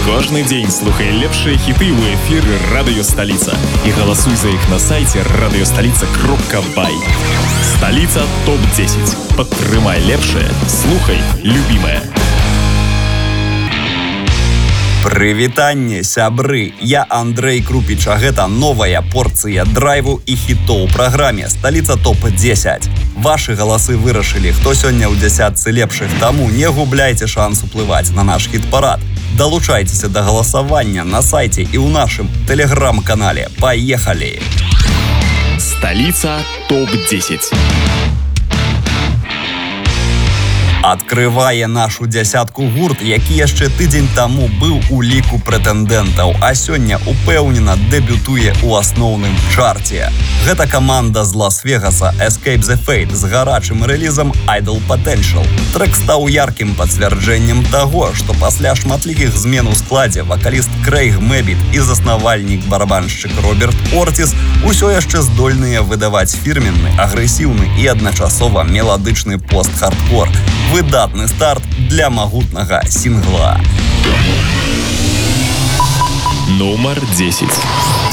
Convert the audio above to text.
Кожны дзень слухай лепшыя хіты ў эфіры радыёсталіца і галасуй за іх на сайце радыёсталіца.бай. Сталіца ТОП-10. Падтрымай лепшае, слухай любімае. Прывітанне, сябры! Я Андрэй Крупіч, а гэта новая порцыя драйву і хітоў у праграме «Сталіца ТОП-10». Вашы галасы вырашылі, хто сёння ў дзясятцы лепшых, таму не губляйце шанс уплываць на наш хіт-парад. Далучайцеся да галасавання на сайце і ў нашым тэлеграм-канале. Паехалі! Сталіца ТОП-10. Адкрывае нашу дзясятку гурт, які яшчэ тыдзень таму быў у ліку прэтэндэнтаў, а сёння упэўнена дэбютуе ў асноўным чарце. Гэта каманда з Лас-Вегаса Escape the Fate з гарачым рэлізам Idle Potential. Трэк стаў яркім пацвярджэннем таго, што пасля шматлікіх змен у складзе вакаліст Крэйг Мэббіт і заснавальнік-барабаншчык Роберт Ортіс усё яшчэ здольныя выдаваць фірменны, агрэсіўны і адначасова меладычны пост-хардкор. Выдатны старт для магутнага сінгла. Нумар 10.